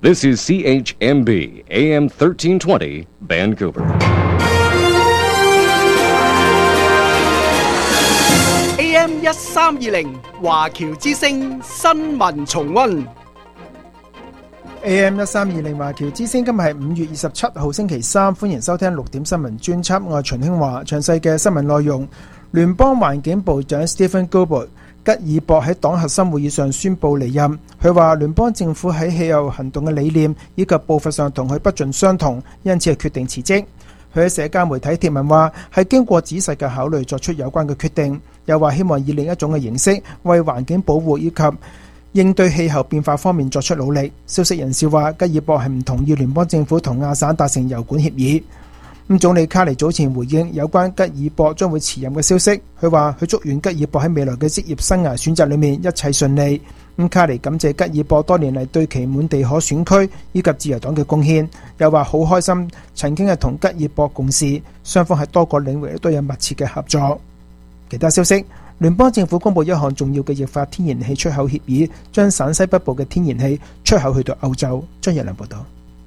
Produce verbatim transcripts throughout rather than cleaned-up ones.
This is C H M B, A M thirteen twenty, Vancouver. A M 一三二零華僑之聲新聞重溫。 A M 一三二零華僑之聲，今日係五月二十七號星期三，歡迎收聽六點新聞專輯。我係秦興華，詳細嘅新聞內容。聯邦環境部長 Stephen Guilbeault 吉爾博喺黨核心會議上宣布離任。佢話聯邦政府喺氣候行動嘅理念以及步伐上同佢不盡相同，因此係決定辭職。佢喺社交媒體貼文話係經過仔細嘅考慮作出有關嘅決定，又話希望以另一種嘅形式為環境保護以及應對氣候變化方面作出努力。消息人士話吉爾博係唔同意聯邦政府同亞省達成油管協議。咁總理卡尼早前回應有關吉爾博將會辭任嘅消息，佢話佢祝願吉爾博喺未來嘅職業生涯選擇裏面一切順利。咁卡尼感謝吉爾博多年嚟對其滿地可選區以及自由黨嘅貢獻，又話好開心曾經係同吉爾博共事，雙方喺多個領域都有密切嘅合作。其他消息，聯邦政府公布一項重要嘅液化天然氣出口協議，將省西北部嘅天然氣出口去到歐洲。張日良報道。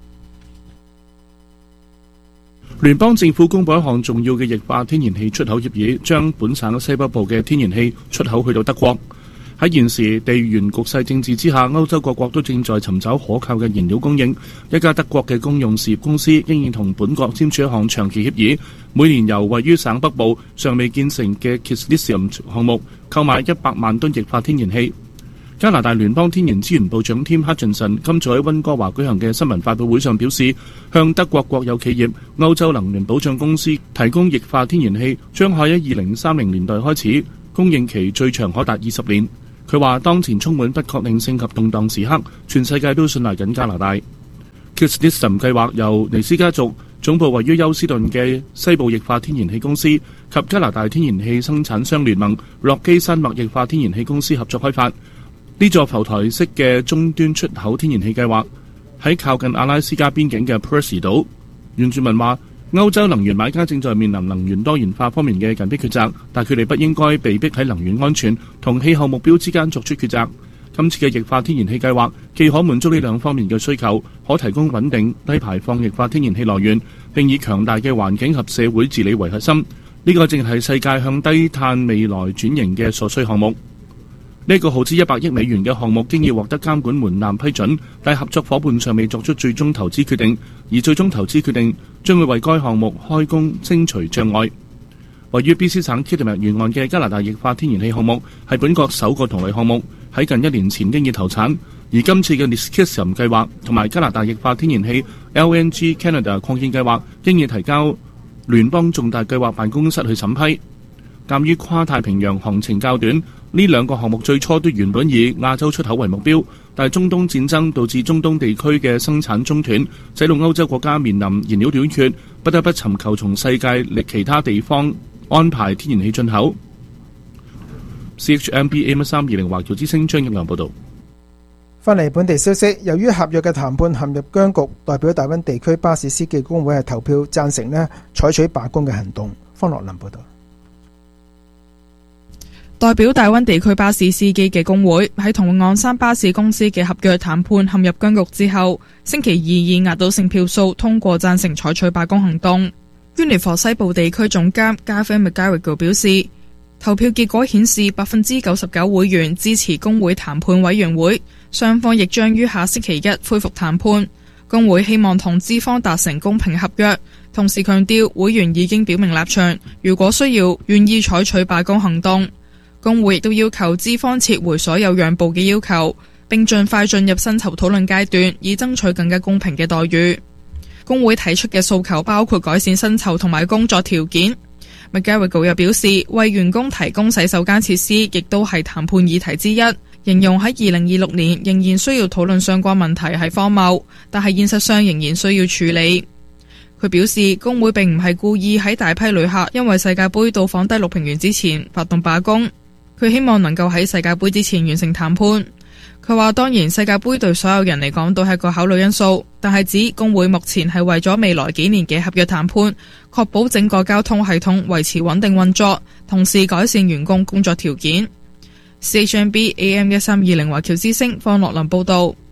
聯邦政府公布一項重要嘅液化天然氣出口協議，將本省西北部嘅天然氣出口去到德國。喺現時地緣局勢政治之下，歐洲各國都正在尋找可靠嘅燃料供應。一家德國嘅公用事業公司應已同本國簽署一項長期協議，每年由位於省北部尚未建成嘅 Kisslisheim 項目購買一百萬噸液化天然氣。加拿大聯邦天然資源部長 Tim Hutchinson 今早喺溫哥華舉行嘅新聞發佈會上表示，向德國國有企業歐洲能源保障公司提供液化天然氣，將喺二零三零年代開始，供應期最長可達二十年。佢話當前充滿不確定性及動盪時刻，全世界都信賴緊加拿大。Kisslisheim 計劃由尼斯家族總部位於休斯頓嘅西部液化天然氣公司及加拿大天然氣生產商聯盟洛基山脈液化天然氣公司合作開發。呢座浮台式嘅終端出口天然氣計劃喺靠近阿拉斯加邊境嘅 Percy 島。原住民話，歐洲能源買家正在面臨能源多元化方面嘅緊迫抉擇，但佢哋不應該被迫喺能源安全同氣候目標之間作出抉擇。今次嘅液化天然氣計劃既可滿足呢兩方面嘅需求，可提供穩定低排放液化天然氣來源，並以強大嘅環境及社會治理為核心。呢個正係世界向低碳未來轉型嘅所需項目。呢個耗資一百億美元嘅項目經已獲得監管門檻批准，但合作夥伴尚未作出最終投資決定，而最終投資決定將會為該項目開工清除障礙。位於 B C 省 Kitimat 沿岸嘅加拿大液化天然氣項目係本國首個同類項目，喺近一年前經已投產，而今次嘅 Kisslisheim 計劃同埋加拿大液化天然氣 L N G Canada 擴建計劃經已提交聯邦重大計劃辦公室去審批。鑑於跨太平洋航程較短，呢兩個項目最初都原本以亞洲出口為目標，但係中東戰爭導致中東地區嘅生產中斷，使到歐洲國家面臨燃料短缺，不得不尋求從世界歷其他地方安排天然氣進口。C H M B A M 一三二零華僑之聲張益良報導。 翻嚟本地消息，由於合約嘅談判陷入僵局，代表大溫地區巴士司機工會係投票贊成呢採取罷工嘅行動。方樂林報導。 代表大溫地區巴士司機嘅工會喺同昂山巴士公司嘅合約談判陷入僵局之後，星期二以壓倒性票數通過贊成採取罷工行動。Unifor 西部地區總監 Gavin McGarrigle 表示，投票結果顯示百分之九十九會員支持工會談判委員會，雙方亦將於下星期一恢復談判。工會希望同資方達成公平合約，同時強調會員已經表明立場，如果需要願意採取罷工行動。工會亦都要求資方撤回所有讓步嘅要求，並盡快進入薪酬討論階段，以爭取更加公平嘅待遇。工會提出嘅訴求包括改善薪酬同埋工作條件。McGarrigle 又表示，為員工提供洗手間設施亦都係談判議題之一，形容喺二零二六年仍然需要討論相關問題係荒謬，但係現實上仍然需要處理。佢表示，工會並唔係故意喺大批旅客因為世界盃到訪低陸平原之前發動罷工。佢希望能夠喺世界盃之前完成談判。佢話當然世界盃對所有人嚟講都係個考慮因素，但係指工會目前係為咗未來幾年嘅合約談判，確保整個交通系統維持穩定運作，同時改善員工工作條件。C H M B A M 一三二零華僑之聲方樂林報道。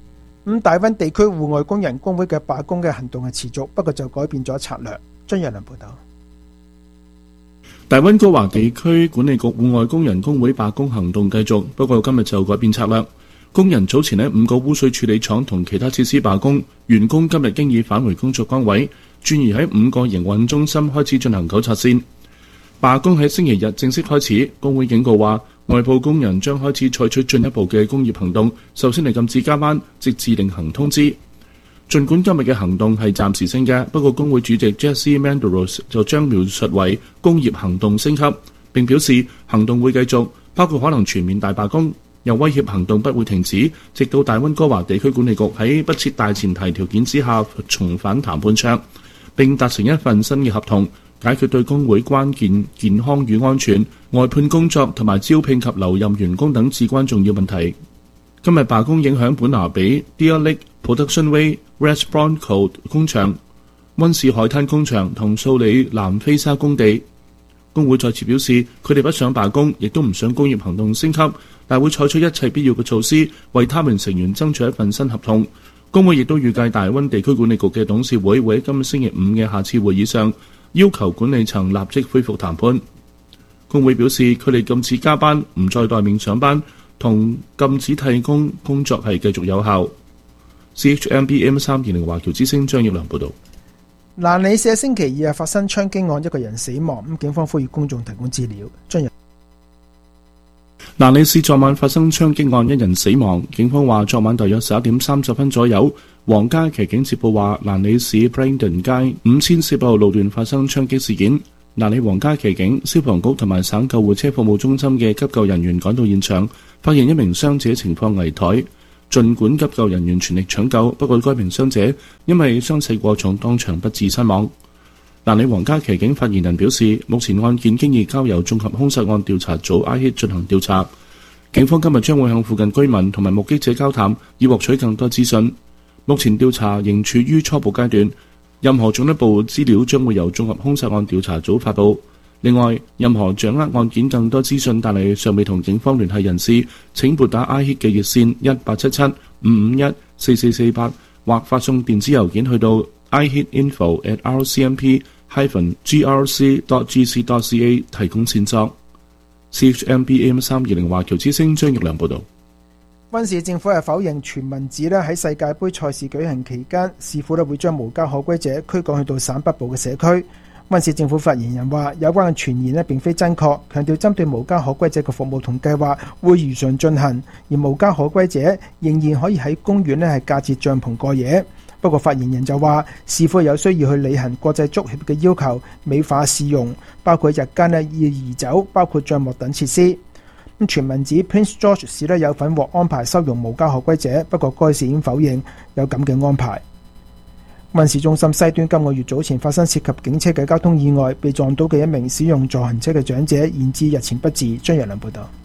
咁大溫地區戶外工人工會嘅罷工嘅行動係持續，不過就改變咗策略。張日良報道。 大溫哥華地區管理局戶外工人工會罷工行動繼續，不過今日就改變策略。工人早前喺五個污水處理廠同其他設施罷工，員工今日經已返回工作崗位，轉移喺五個營運中心開始進行糾察線。罷工喺星期日正式開始，工會警告話，外部工人將開始採取進一步嘅工業行動，首先係禁止加班，直至另行通知。儘管今日嘅行動係暫時性嘅，不過工會主席 Jesse Manderos 就將描述為工業行動升級，並表示行動會繼續，包括可能全面大罷工，又威脅行動不會停止，直到大溫哥華地區管理局喺不設大前提條件之下重返談判桌，並達成一份新嘅合同，解決對工會關鍵健康與安全、外判工作同埋招聘及留任員工等至關重要問題。今日罷工影響本拿比、Deer Lake、Production Way、West Bronco 工場、溫市海灘工場同素里南菲沙工地。工會再次表示，佢哋不想罷工，亦都唔想工業行動升級，但會採取一切必要嘅措施，為他們成員爭取一份新合同。工會亦都預計大溫地區管理局嘅董事會會喺今星期五嘅下次會議上要求管理層立即恢復談判。工會表示，佢哋禁止加班，唔再待命上班，同禁止替工工作係繼續有效。C H M B M 三二零華僑之聲張益良報導。 蘭里社星期二發生槍擊案，一個人死亡，咁警方呼籲公眾提供資料。張日蘭里市昨晚發生槍擊案，一人死亡。警方話，昨晚大約十一點三十分左右，皇家騎警接報話，蘭里市 Brandon 街五千四百號路段發生槍擊事件。蘭里皇家騎警、消防局同埋省救護車服務中心嘅急救人員趕到現場，發現一名傷者情況危殆。儘管急救人員全力搶救，不過該名傷者因為傷勢過重，當場不治身亡。蘭里皇家騎警發言人表示，目前案件經已交由綜合兇殺案調查組 I H I T 進行調查。警方今日將會向附近居民同埋目擊者交談，以獲取更多資訊。目前調查仍處於初步階段，任何進一步資料將會由綜合兇殺案調查組發布。另外，任何掌握案件更多資訊但係尚未同警方聯繫人士，請撥打 I H I T 嘅熱線一八七七五五一四四四八，或發送電子郵件去到 i hit info at r c m p dash g r c dot g c dot c a 提供線索。C H M B M 三二零華僑之聲張益良報導。 溫市政府係否認傳聞指咧喺世界盃賽事舉行期間，市府咧會將無家可歸者驅趕去到省北部嘅社區。溫市政府發言人話，有關嘅傳言咧並非真確，強調針對無家可歸者嘅服務同計劃會如常進行，而無家可歸者仍然可以喺公園咧係架設帳篷過夜。不過發言人就話，市府有需要去履行國際足協嘅要求，美化市容，包括日間咧要移走包括帳幕等設施。咁傳聞指 Prince George 市咧有份獲安排收容無家可歸者，不過該市已經否認有咁嘅安排。溫市中心西端今個月早前發生涉及警車嘅交通意外，被撞到嘅一名使用助行車嘅長者，現至日前不治。張日良報道。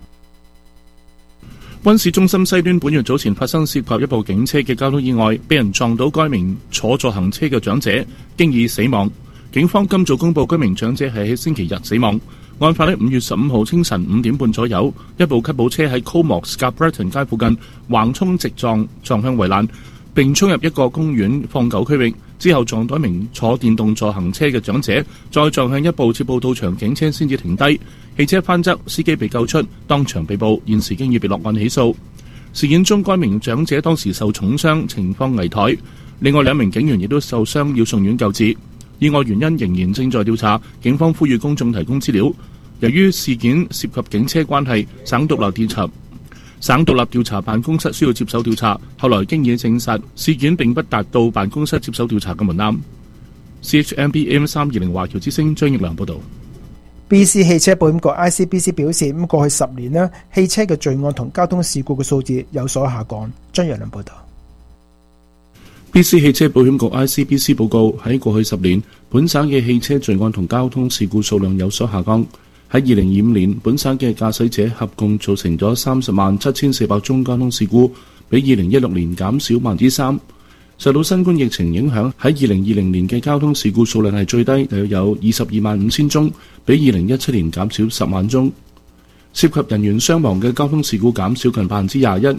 溫市中心西端本月早前發生涉及一部警車嘅交通意外，被人撞到該名坐助行車嘅長者，經已死亡。警方今早公布該名長者係喺星期日死亡。案發喺五月十五號清晨五點半左右，一部吉普車喺 Comox 及 Breton 街附近橫衝直撞，撞向圍欄，並衝入一個公園放狗區域，之後撞到一名坐電動助行車嘅長者，再撞向一部接報到場警車先至停低。汽車翻側，司機被救出，當場被捕，現時經已被落案起訴。事件中，該名長者當時受重傷，情況危殆。另外兩名警員亦都受傷，要送院救治。意外原因仍然正在調查，警方呼籲公眾提供資料。由於事件涉及警車關係，省獨立調查省獨立調查辦公室需要接手調查。後來經已證實事件並不達到辦公室接手調查嘅門檻。C H M B M 三二零華僑之聲張益良報導。 B C 汽車保險局 I C B C 表示，咁過去十年咧，汽車嘅罪案同交通事故嘅數字有所下降。張益良報導。 B C 汽車保險局 I C B C 報告，喺過去十年，本省嘅汽車罪案同交通事故數量有所下降。喺二零二五年，本省嘅駕駛者合共造成咗三十萬七千四百宗交通事故，比二零一六年減少百分之三。受到新冠疫情影響，喺二零二零年嘅交通事故數量係最低，大約有二十二萬五千宗，比二零一七年減少十萬宗。涉及人員傷亡嘅交通事故減少近百分之廿一。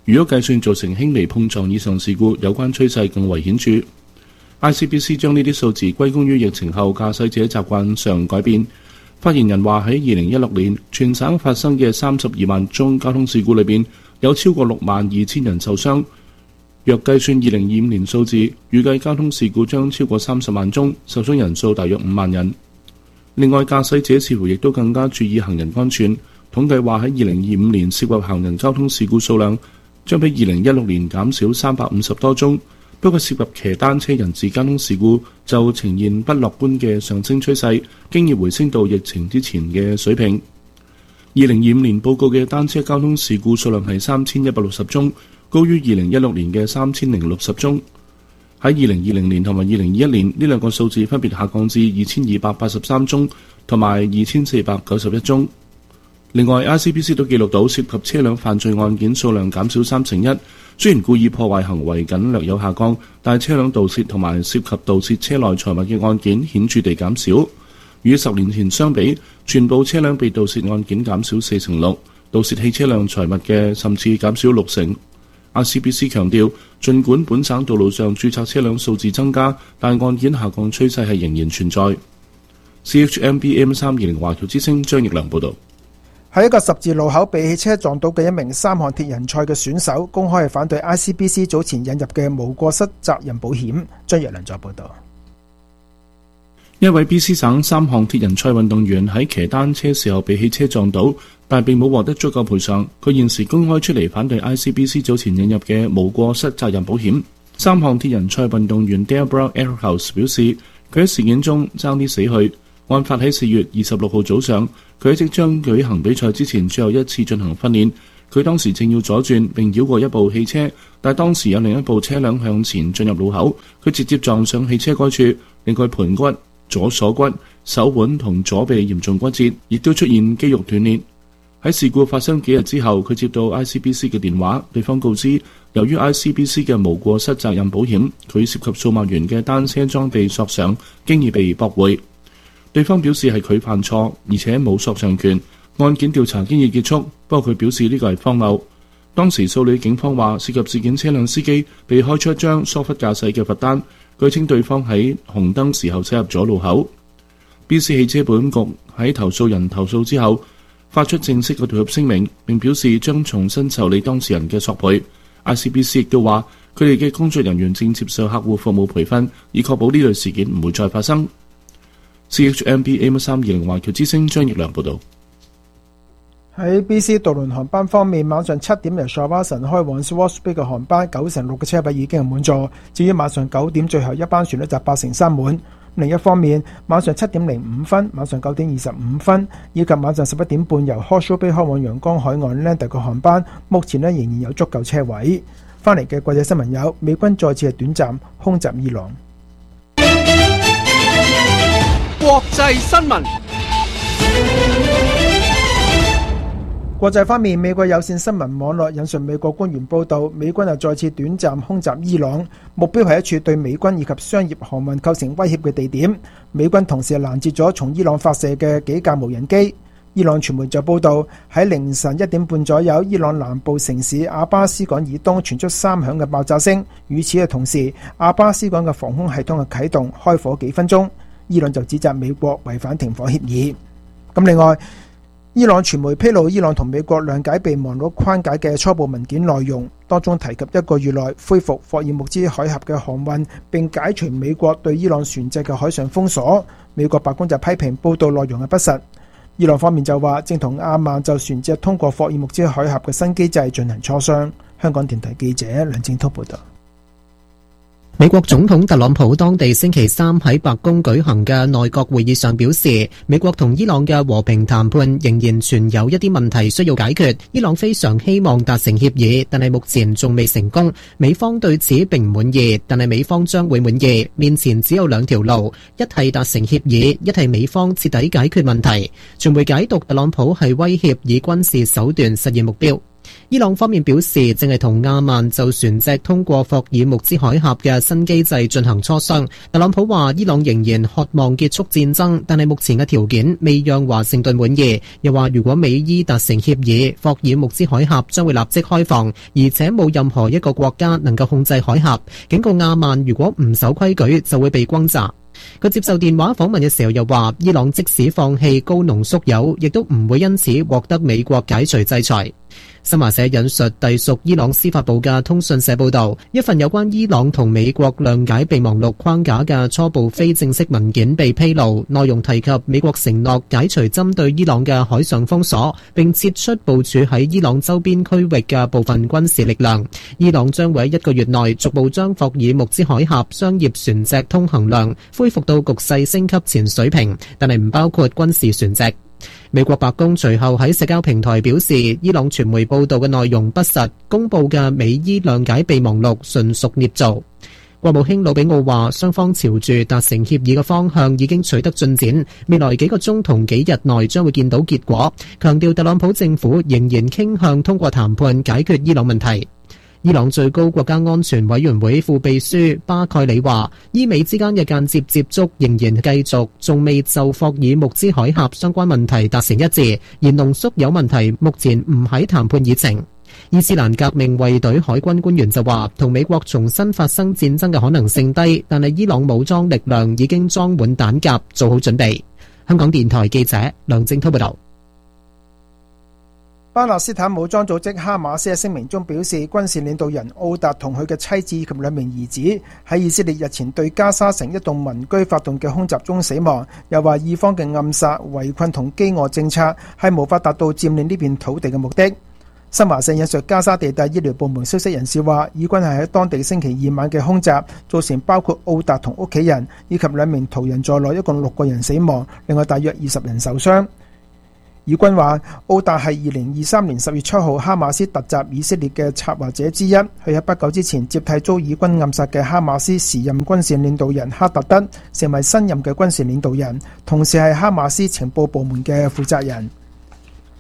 如果計算造成輕微碰撞以上事故，有關趨勢更為顯著。I C B C 將呢啲數字歸功於疫情後駕駛者習慣上改變。發言人話喺二零一六年，全省發生嘅三十二萬宗交通事故裏邊，有超過六萬二千人受傷。若計算二零二五年數字，預計交通事故將超過三十萬宗，受傷人數大約五萬人。另外，駕駛者似乎亦都更加注意行人安全。統計話喺二零二五年涉及行人交通事故數量將比二零一六年減少三百五十多宗。不過涉及騎單車人士交通事故就呈現不樂觀嘅上升趨勢，經已回升到疫情之前嘅水平。二零二五年報告嘅單車交通事故數量係三千一百六十宗，高於二零一六年嘅三千零六十宗。喺二零二零年同埋二零二一年呢兩個數字分別下降至二千二百八十三宗同埋二千四百九十一宗。另外 I C B C 都記錄到涉及車輛犯罪案件數量減少三成一。雖然故意破壞行為僅略有下降，但車輛盜竊同埋涉及盜竊車內財物嘅案件顯著地減少。與十年前相比，全部車輛被盜竊案件減少四成六，盜竊汽車輛財物嘅甚至減少六成。I C B C 強調，儘管本省道路上註冊車輛數字增加，但案件下降趨勢係仍然存在。C H M B M 三二零華僑之聲張奕良報導。 喺一個十字路口被汽車撞到嘅一名三項鐵人賽嘅選手，公開反對 I C B C 早前引入嘅無過失責任保險。張日良再報道。 一位 B C 省三項鐵人賽運動員喺騎單車時候被汽車撞倒，但並冇獲得足夠賠償。佢現時公開出嚟反對 I C B C 早前引入嘅無過失責任保險。三項鐵人賽運動員 Deborah Earhouse 表示，佢喺事件中爭啲死去。案發喺四月二十六號早上，佢喺即將舉行比賽之前最後一次進行訓練。佢當時正要左轉並繞過一部汽車，但當時有另一部車輛向前進入路口，佢直接撞上汽車該處，令佢盤骨、左鎖骨、手腕同左臂嚴重骨折，亦都出現肌肉斷裂。喺事故發生幾日之後，佢接到 I C B C 嘅電話，對方告知由於 I C B C 嘅無過失責任保險，佢涉及數萬元嘅單車裝備索償，經已被駁回。對方表示係佢犯錯，而且冇索償權。案件調查經已結束，不過佢表示呢個係荒謬。當時素里警方話，涉及事件車輛司機被開出一張疏忽駕駛嘅罰單，據稱對方喺紅燈時候駛入咗路口。B C 汽車保險局喺投訴人投訴之後，發出正式嘅道歉聲明，並表示將重新受理當事人嘅索賠。I C B C 亦都話，佢哋嘅工作人員正接受客戶服務培訓，以確保呢類事件唔會再發生。C H M B M 三二零華僑之聲張奕良報道。 喺 B C 渡輪航班方面，晚上七點由 Shawson 開往 Swartz Bay 嘅航班，九成六嘅車位已經係滿座。至於晚上九點最後一班船呢，就八成三滿。另一方面，晚上七點零五分、晚上九點二十五分以及晚上十一點半由 Horseshoe Bay 開往陽光海岸 Lander 嘅航班，目前呢仍然有足夠車位。翻嚟嘅國際新聞有：美軍再次係短暫空襲伊朗。 國際新聞。 國際方面，美國有線新聞網絡引述美國官員報道，美軍又再次短暫空襲伊朗，目標係一處對美軍以及商業航運構成威脅嘅地點。美軍同時攔截咗從伊朗發射嘅幾架無人機。伊朗傳媒就報道，喺凌晨一點半左右，伊朗南部城市阿巴斯港以東傳出三響嘅爆炸聲。與此嘅同時，阿巴斯港嘅防空系統嘅啟動開火幾分鐘。伊朗就指責美國違反停火協議。咁另外，伊朗傳媒披露伊朗同美國諒解備忘錄框架嘅初步文件內容，當中提及一個月內恢復霍爾木茲海峽嘅航運，並解除美國對伊朗船隻嘅海上封鎖。美國白宮就批評報道內容係不實。伊朗方面就話正同阿曼就船隻通過霍爾木茲海峽嘅新機制進行磋商。香港電台記者梁正滔報道。 美國總統特朗普當地星期三喺白宮舉行嘅內閣會議上表示，美國同伊朗嘅和平談判仍然存有一啲問題需要解決。伊朗非常希望達成協議，但係目前仲未成功。美方對此並唔滿意，但係美方將會滿意。面前只有兩條路，一係達成協議，一係美方徹底解決問題。傳媒解讀特朗普係威脅以軍事手段實現目標。 伊朗方面表示，正係同阿曼就船隻通過霍爾木茲海峽嘅新機制進行磋商。特朗普話，伊朗仍然渴望結束戰爭，但係目前嘅條件未讓華盛頓滿意。又話，如果美伊達成協議，霍爾木茲海峽將會立即開放，而且冇任何一個國家能夠控制海峽。警告阿曼，如果唔守規矩，就會被轟炸。佢接受電話訪問嘅時候又話，伊朗即使放棄高濃縮鈾，亦都唔會因此獲得美國解除制裁。新華社引述隸屬伊朗司法部嘅通訊社報道，一份有關伊朗同美國諒解備忘錄框架嘅初步非正式文件被披露，內容提及美國承諾解除針對伊朗嘅海上封鎖，並撤出部署喺伊朗周邊區域嘅部分軍事力量。伊朗將會喺一個月內逐步將霍爾木茲海峽商業船隻通行量恢復到局勢升級前水平，但係唔包括軍事船隻。美國白宮隨後喺社交平台表示，伊朗傳媒報道嘅內容不實，公布嘅美伊諒解備忘錄純屬捏造。國務卿魯比奧話，雙方朝住達成協議嘅方向已經取得進展，未來幾個鐘同幾日內將會見到結果，強調特朗普政府仍然傾向通過談判解決伊朗問題。伊朗最高國家安全委員會副秘書巴蓋里話，伊美之間嘅間接接觸仍然繼續，仲未就霍爾木茲海峽相關問題達成一致，而濃縮鈾問題目前唔喺談判議程。伊斯蘭革命衛隊海軍官員就話，同美國重新發生戰爭嘅可能性低，但係伊朗武裝力量已經裝滿彈夾，做好準備。香港電台記者梁正滔報道。 巴勒斯坦武裝組織哈馬斯喺聲明中表示，軍事領導人奧達同佢嘅妻子以及兩名兒子喺以色列日前對加沙城一棟民居發動嘅空襲中死亡。又話以方嘅暗殺、圍困同飢餓政策係無法達到佔領呢片土地嘅目的。新華社引述加沙地帶醫療部門消息人士話，以軍係喺當地星期二晚嘅空襲造成包括奧達同屋企人以及兩名途人在內一共六個人死亡，另外大約二十人受傷。以軍話，奧達係二零二三年十月七號哈馬斯突襲以色列嘅策劃者之一，佢喺不久之前接替遭以軍暗殺嘅哈馬斯時任軍事領導人哈特德，成為新任嘅軍事領導人，同時係哈馬斯情報部門嘅負責人。